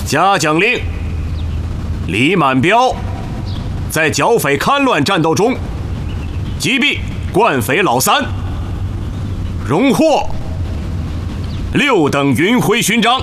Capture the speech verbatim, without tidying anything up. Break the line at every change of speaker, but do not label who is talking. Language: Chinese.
嘉奖令：李满彪在剿匪戡乱战斗中击毙惯匪老三，荣获六等云辉勋章。